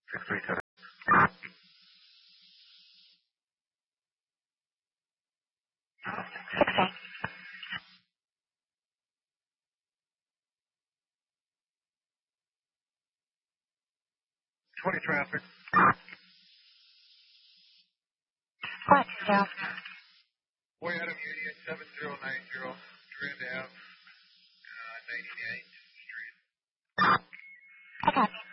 637. Okay. 20 traffic. What, Joe? Boy Adam Union 7090, Grand Ave, 98th Street. Okay.